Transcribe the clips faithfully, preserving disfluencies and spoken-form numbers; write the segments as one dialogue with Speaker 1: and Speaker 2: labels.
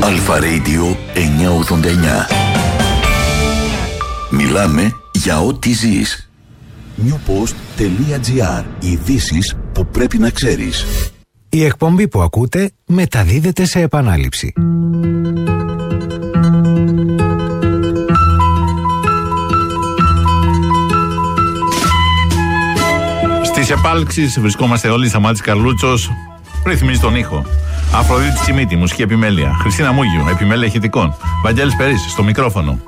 Speaker 1: Αλφα Radio εννιακόσια ογδόντα εννιά. Μιλάμε για ό,τι ζεις. newpost.gr. Ειδήσεις που πρέπει να ξέρεις.
Speaker 2: Η εκπομπή που ακούτε μεταδίδεται σε επανάληψη.
Speaker 3: Στις επάλξεις βρισκόμαστε όλοι. Σταμάτης Καρλούτσος ρυθμίζει τον ήχο. Αφροδίτη Τσιμίτη, μουσική επιμέλεια. Χριστίνα Μούγιου, επιμέλεια ηχητικών. Βαγγέλης Περής, στο μικρόφωνο.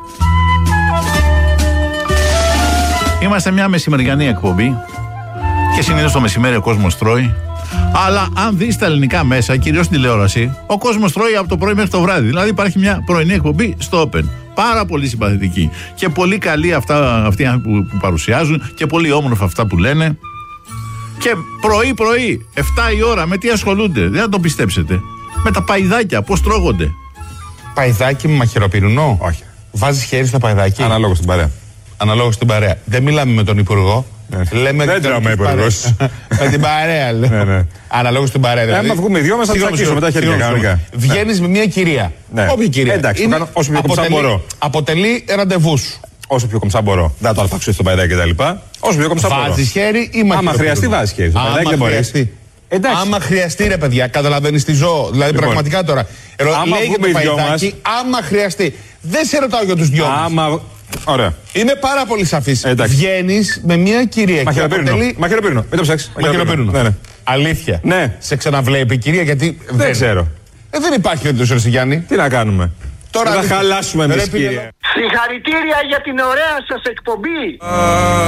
Speaker 3: Είμαστε μια μεσημεριανή εκπομπή και συνήθως το μεσημέρι ο κόσμος τρώει. Αλλά αν δεις τα ελληνικά μέσα, κυρίως στην τηλεόραση, ο κόσμος τρώει από το πρωί μέχρι το βράδυ. Δηλαδή υπάρχει μια πρωινή εκπομπή στο Open. Πάρα πολύ συμπαθητική. Και πολύ καλή αυτά, αυτοί που, που παρουσιάζουν και πολύ όμορφα αυτά που λένε. Και πρωί-πρωί, εφτά η ώρα, με τι ασχολούνται, δεν θα το πιστέψετε. Με τα παϊδάκια, πώς τρώγονται.
Speaker 4: Παϊδάκι με μαχαιροπυρουνό. Όχι. Βάζεις χέρι στο παϊδάκι.
Speaker 5: Αναλόγως στην παρέα.
Speaker 4: Αναλόγως στην παρέα. Δεν μιλάμε με τον υπουργό.
Speaker 5: Ναι.
Speaker 4: Λέμε
Speaker 5: δεν τρώμε υπουργός.
Speaker 4: Με την παρέα, λέω. Ναι, ναι. Αναλόγως στην παρέα. Δηλαδή.
Speaker 5: Άμα βγούμε οι δυο μας θα τσακίσουμε με τα χέρια κανονικά.
Speaker 4: Βγαίνεις με μια κυρία.
Speaker 5: Ναι.
Speaker 4: Όποια κυρία.
Speaker 5: Εντάξει, είναι, όσο πιο κομψά μπορώ.
Speaker 4: Αποτελεί ραντεβού σου.
Speaker 5: Όσο πιο κομψά μπορώ. Δεν θα το αρπάξω στο παϊδάκι κτλ. Όσο πιο κομψά μπορώ.
Speaker 4: Βάζεις χέρι ή μαχαιροπυρουνό.
Speaker 5: Άμα χρειαστεί, βάζεις χέρι. Στο παϊδάκι δεν μπορείς. Εντάξει.
Speaker 4: Άμα χρειαστεί, ρε παιδιά, καταλαβαίνεις τι ζω. Δηλαδή, λοιπόν, πραγματικά τώρα.
Speaker 5: Άμα
Speaker 4: λέει
Speaker 5: βγούμε
Speaker 4: για
Speaker 5: οι
Speaker 4: το
Speaker 5: δυο
Speaker 4: παϊδάκι, άμα χρειαστεί. Δεν σε ρωτάω για τους δυο μας.
Speaker 5: Άμα... Ωραία.
Speaker 4: Είμαι πάρα πολύ σαφής.
Speaker 5: Εντάξει.
Speaker 4: Βγαίνεις με μια κυρία.
Speaker 5: Μαχαιροπύρινο.
Speaker 4: Αποτελεί...
Speaker 5: Μαχαιροπύρινο. Μην το ψάξεις.
Speaker 4: Μαχαιροπύρινο.
Speaker 5: Ναι, ναι.
Speaker 4: Αλήθεια.
Speaker 5: Ναι.
Speaker 4: Σε ξαναβλέπει η κυρία, γιατί.
Speaker 5: Δεν, δεν ξέρω.
Speaker 4: Ε, δεν υπάρχει περίπτωση, Ρε Γιάννη.
Speaker 5: Τι να κάνουμε.
Speaker 4: Τώρα
Speaker 5: θα χαλάσουμε εμείς, κύριε.
Speaker 6: Συγχαρητήρια για την ωραία σας εκπομπή.